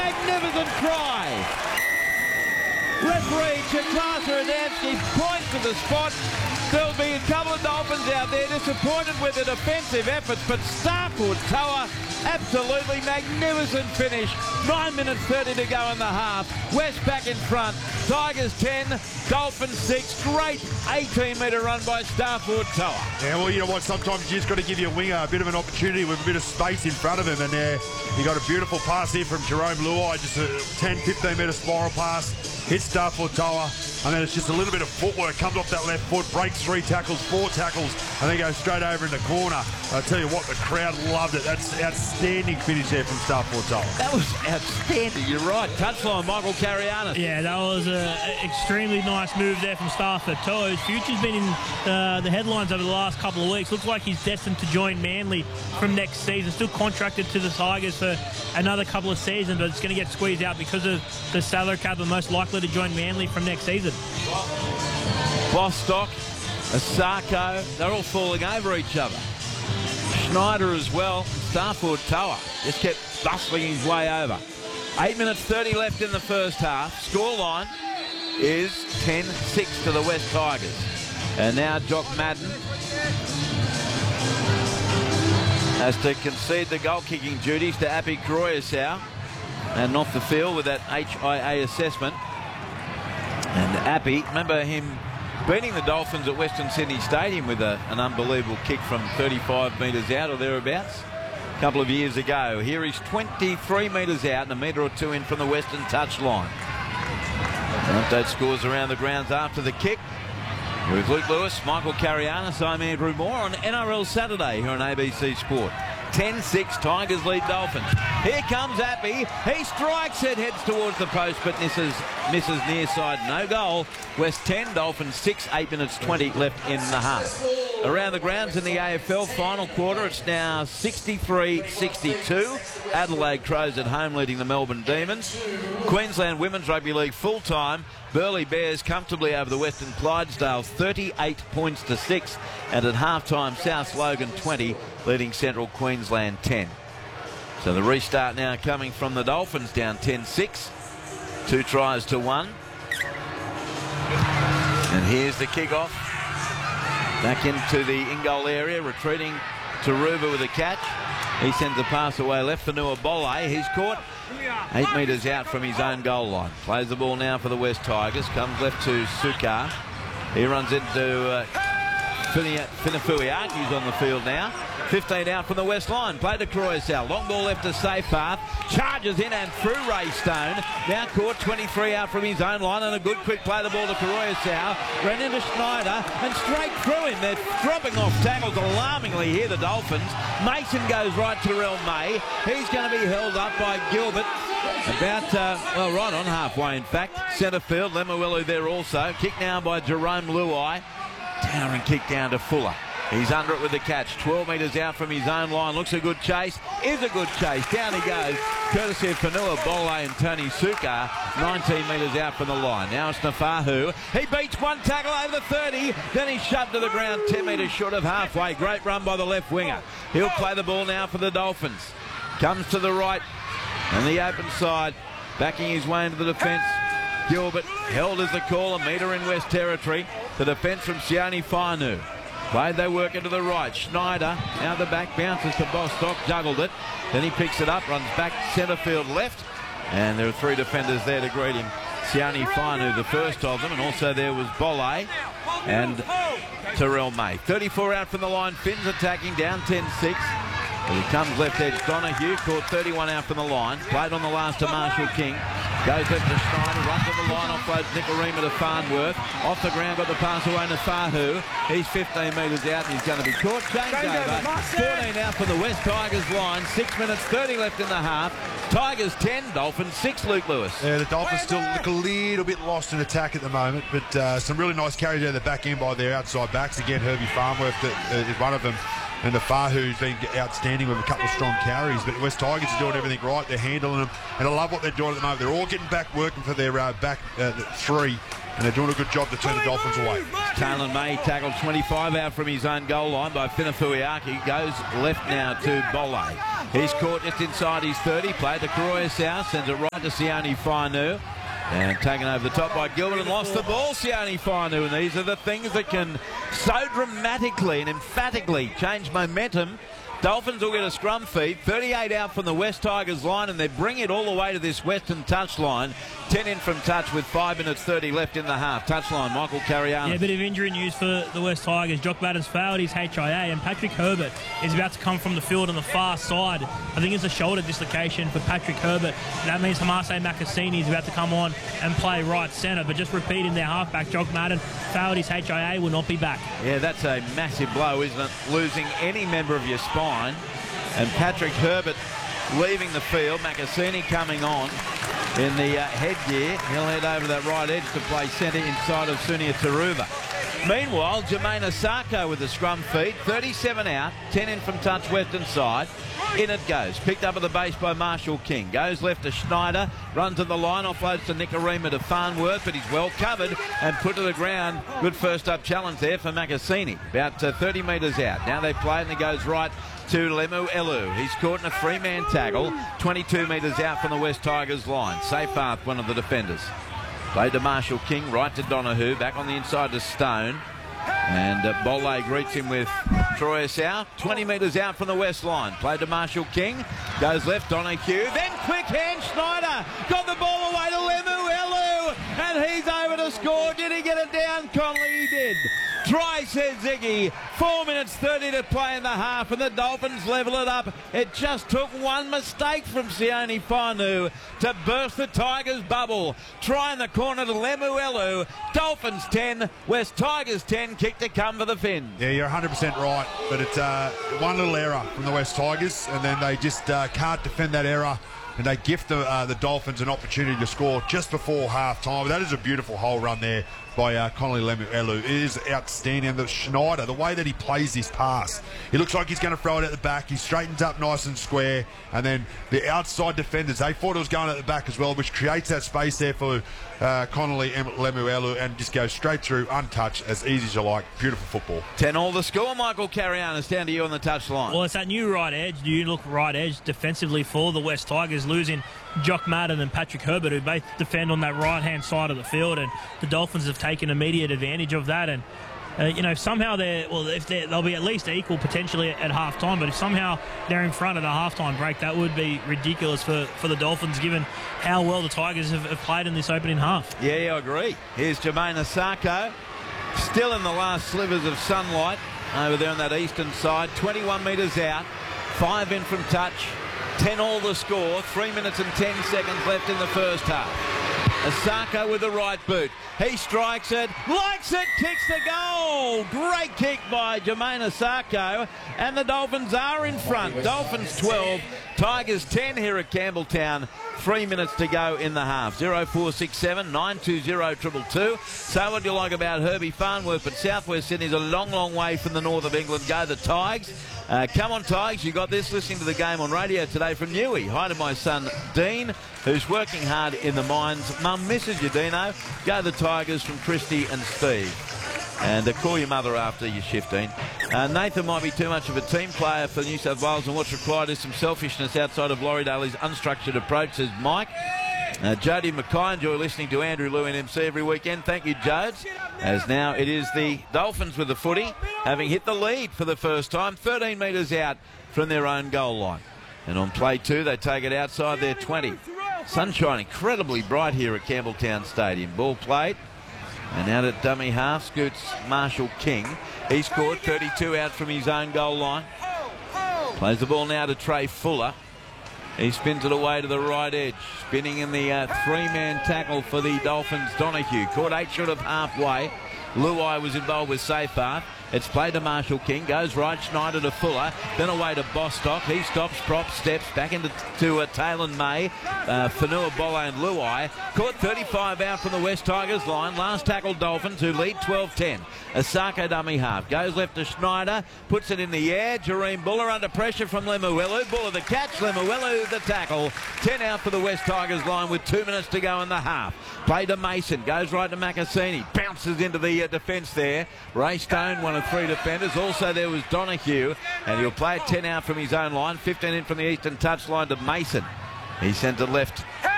magnificent try. Referee Chitasa Adamski points to the spot. There'll be a couple of Dolphins out there disappointed with the defensive efforts, but Starford Toa, absolutely magnificent finish. 9 minutes 30 to go in the half. West back in front. Tigers 10, Dolphins 6. Great 18-metre run by Starford Toa. Yeah, well, you know what? Sometimes you just got to give your winger a bit of an opportunity with a bit of space in front of him. And you got a beautiful pass here from Jerome Luai, just a 10, 15-metre spiral pass. Hits Starford Toa. And then it's just a little bit of footwork. Comes off that left foot, breaks 3 tackles, 4 tackles, and then goes straight over in the corner. I tell you what, the crowd loved it. That's outstanding finish there from Starford Toa. That was outstanding. You're right. Touchline, Michael Carianis. Yeah, that was an extremely nice move there from Starford Toa. His future's been in the headlines over the last couple of weeks. Looks like he's destined to join Manly from next season. Still contracted to the Tigers for another couple of seasons, but it's going to get squeezed out because of the salary cap, and most likely to join Manly from next season. Bostock, Asako, they're all falling over each other. Schneider as well. Starford Toa just kept bustling his way over. 8 minutes 30 left in the first half. Scoreline is 10-6 to the West Tigers. And now Jock Madden has to concede the goal-kicking duties to Api Koroyasau and off the field with that HIA assessment. And Api, remember him beating the Dolphins at Western Sydney Stadium with an unbelievable kick from 35 metres out or thereabouts a couple of years ago. Here he's 23 metres out and a metre or two in from the Western touchline. Update scores around the grounds after the kick. With Luke Lewis, Michael Carianis, I'm Andrew Moore on NRL Saturday here on ABC Sport. 10-6, Tigers lead Dolphins. Here comes Api. He strikes it, heads towards the post, but misses near side. No goal. West 10, Dolphins 6, 8 minutes 20 left in the half. Around the grounds in the AFL final quarter, it's now 63-62. Adelaide Crows at home leading the Melbourne Demons. Queensland Women's Rugby League full-time. Burleigh Bears comfortably over the Western Clydesdales, 38 points to 6. And at half-time, South Logan 20, leading Central Queensland 10. So the restart now coming from the Dolphins, down 10-6. 2 tries to 1. And here's the kick-off. Back into the in-goal area, retreating Taruva with a catch. He sends a pass away left for Nuabole. He's caught 8 metres out from his own goal line. Plays the ball now for the West Tigers. Comes left to Sukar. He runs into Finafuiaki's on the field now. 15 out from the west line. Play to Koroyasau. Long ball left to safe path. Charges in and through Ray Stone. Now caught 23 out from his own line, and a good quick play the ball to Koroyasau. Ran into Schneider and straight through him. They're dropping off tackles alarmingly here, the Dolphins. Mason goes right to Terrell May. He's going to be held up by Gilbert. About, right on halfway, in fact. Centre field, Lemuelu there also. Kick now by Jerome Luai. Towering kick down to Fuller. He's under it with the catch. 12 metres out from his own line. Looks a good chase. Is a good chase. Down he goes. Courtesy of Nuabole and Tony Sukar. 19 metres out from the line. Now it's Nafahu. He beats one tackle over the 30. Then he's shoved to the ground 10 metres short of halfway. Great run by the left winger. He'll play the ball now for the Dolphins. Comes to the right. And the open side. Backing his way into the defence. Gilbert held as the call, a metre in West Territory. The defence from Sione Fainu. Played they work into the right. Schneider out the back, bounces to Bostock, juggled it. Then he picks it up, runs back centre field left. And there are 3 defenders there to greet him. Sione Fainu, the first of them, and also there was Bolle and Terrell May. 34 out from the line, Finns attacking, down 10-6. He comes left edge, Donahue, caught 31 out from the line. Played on the last to Marshall King. Goes left to Schneider, runs to the line, offloads Nikorima to Farnworth. Off the ground, got the pass away to Fahu. He's 15 metres out and he's going to be caught. Change over. 14 out from the West Tigers line. 6 minutes 30 left in the half. Tigers 10, Dolphins 6, Luke Lewis. Yeah, the Dolphins still look a little bit lost in attack at the moment, but some really nice carries out of the back end by their outside backs. Again, Herbie Farnworth is one of them. And the Fahu's been outstanding with a couple of strong carries. But West Tigers are doing everything right. They're handling them. And I love what they're doing at the moment. They're all getting back, working for their back three. And they're doing a good job to turn the Dolphins away. Talon May tackled 25 out from his own goal line by Finafuiaki. Goes left now to Bole. He's caught just inside his 30. Played to Karoya South. Sends it right to Sione Fainu. And taken over the top by Gilbert and lost the ball, Sione Fainu. And these are the things that can so dramatically and emphatically change momentum. Dolphins will get a scrum feed, 38 out from the West Tigers line, and they bring it all the way to this Western touch line. 10 in from touch with 5 minutes 30 left in the half. Touchline, Michael Carianis. Yeah, a bit of injury news for the West Tigers. Jock Madden's failed his HIA, and Patrick Herbert is about to come from the field on the far side. I think it's a shoulder dislocation for Patrick Herbert. That means Hamase Makasini is about to come on and play right centre. But just repeating their halfback, Jock Madden failed his HIA, will not be back. Yeah, that's a massive blow, isn't it? Losing any member of your spine. And Patrick Herbert leaving the field. Makasini coming on in the headgear. He'll head over that right edge to play centre inside of Sunia Taruva. Meanwhile, Jermaine Asako with the scrum feed. 37 out, 10 in from touch western side. In it goes. Picked up at the base by Marshall King. Goes left to Schneider. Runs to the line. Offloads to Nicarima to Farnworth, but he's well covered and put to the ground. Good first up challenge there for Makasini. About 30 metres out. Now they play it and it goes right to Lemu Elu. He's caught in a three-man tackle. 22 metres out from the West Tigers line. Seyfarth, one of the defenders. Played to Marshall King, right to Donahue. Back on the inside to Stone. And Bole greets him with Troy South. 20 metres out from the west line. Played to Marshall King. Goes left, Donahue. Then quick hand, Schneider. Got the ball away to Lemu Elu. And he's over to score. Did he get it down, Connolly? He did. Try, says Ziggy. 4 minutes 30 to play in the half, and the Dolphins level it up. It just took one mistake from Sione Fainu to burst the Tigers' bubble. Try in the corner to Lemu Elu. Dolphins 10, West Tigers 10. Kick to come for the Finns. Yeah, you're 100% right, but it's one little error from the West Tigers, and then they just can't defend that error. And they gift the Dolphins an opportunity to score just before half-time. That is a beautiful hole run there by Connolly Lemu-Elu. It is outstanding. And the Schneider, the way that he plays this pass, he looks like he's going to throw it at the back. He straightens up nice and square. And then the outside defenders, they thought it was going at the back as well, which creates that space there for Connolly Lemu-Elu, and just goes straight through, untouched, as easy as you like. Beautiful football. 10 all the score. Michael Carianis, down to you on the touchline. Well, it's that new right edge. Do you look right edge defensively for the West Tigers, losing Jock Madden and Patrick Herbert, who both defend on that right-hand side of the field, and the Dolphins have taken immediate advantage of that. And somehow they'll be at least equal potentially at half-time, but if somehow they're in front at a half-time break, that would be ridiculous for the Dolphins, given how well the Tigers have played in this opening half. Yeah, I agree. Here's Jermaine Asako, still in the last slivers of sunlight over there on that eastern side. 21 metres out, 5 in from touch, 10 all the score, 3 minutes and 10 seconds left in the first half. Asako with the right boot. He strikes it, likes it, kicks the goal. Great kick by Jermaine Asako, and the Dolphins are in front. Dolphins 12, Tigers 10 here at Campbelltown. 3 minutes to go in the half. 0467 920 222. So what do you like about Herbie Farnworth? But Southwest Sydney's a long, long way from the north of England. Go the Tigers. Come on, Tigers. You got this. Listening to the game on radio today from Newey. Hi to my son, Dean, who's working hard in the mines. Mum misses you, Dino. Go the Tigers from Christy and Steve. And call your mother after your shift, Dean. Nathan might be too much of a team player for New South Wales, and what's required is some selfishness outside of Laurie Daly's unstructured approach, says Mike. Jody Mackay, enjoy listening to Andrew Lew and MC every weekend. Thank you, Jodes. As now it is the Dolphins with the footy, having hit the lead for the first time, 13 metres out from their own goal line. And on play 2, they take it outside their 20. Sunshine incredibly bright here at Campbelltown Stadium. Ball played. And out at dummy half scoots Marshall King. He scored 32 out from his own goal line. Plays the ball now to Trey Fuller. He spins it away to the right edge. Spinning in the three-man tackle for the Dolphins, Donahue. Caught 8 short of halfway. Luai was involved with Seyfarth. It's played to Marshall King. Goes right, Schneider to Fuller. Then away to Bostock. He stops, props, steps back into Taylor May, Fanua Bolle and Luai. Caught 35 out from the West Tigers line. Last tackle Dolphins, who lead 12-10. Asako dummy half. Goes left to Schneider. Puts it in the air. Jareem Buller under pressure from Lemuelu. Buller the catch. Lemuelu the tackle. 10 out for the West Tigers line with 2 minutes to go in the half. Play to Mason. Goes right to Macassini. Bounces into the defence there. Ray Stone, one of 3 defenders. Also there was Donahue. And he'll play it 10 out from his own line. 15 in from the eastern touchline to Mason. He sent it left